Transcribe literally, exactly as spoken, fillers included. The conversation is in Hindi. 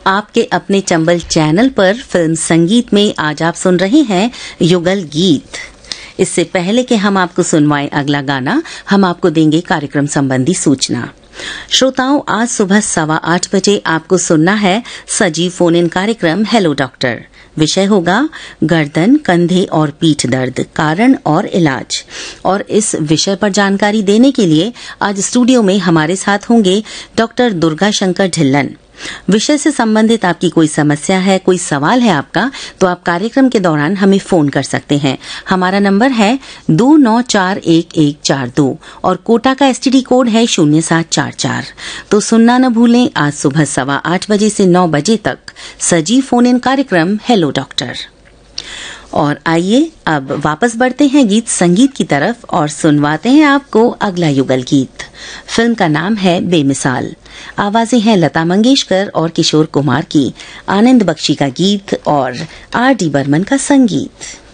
आपके अपने चंबल चैनल पर फिल्म संगीत में आज आप सुन रहे हैं युगल गीत। इससे पहले कि हम आपको सुनवाएं अगला गाना, हम आपको देंगे कार्यक्रम संबंधी सूचना। श्रोताओं, आज सुबह सवा आठ बजे आपको सुनना है सजीव फोन इन कार्यक्रम हेलो डॉक्टर। विषय होगा गर्दन, कंधे और पीठ दर्द, कारण और इलाज। और इस विषय पर जानकारी देने के लिए आज स्टूडियो में हमारे साथ होंगे डॉक्टर दुर्गा शंकर ढिल्लन। विषय से संबंधित आपकी कोई समस्या है, कोई सवाल है आपका, तो आप कार्यक्रम के दौरान हमें फोन कर सकते हैं। हमारा नंबर है दो नौ चार एक एक चार दो और कोटा का एसटीडी कोड है शून्य सात चार चार। तो सुनना न भूलें, आज सुबह सवा आठ बजे से नौ बजे तक सजीव फोन इन कार्यक्रम हेलो डॉक्टर। और आइए अब वापस बढ़ते हैं गीत संगीत की तरफ और सुनवाते हैं आपको अगला युगल गीत। फिल्म का नाम है बेमिसाल। आवाजें हैं लता मंगेशकर और किशोर कुमार की। आनंद बख्शी का गीत और आर डी बर्मन का संगीत।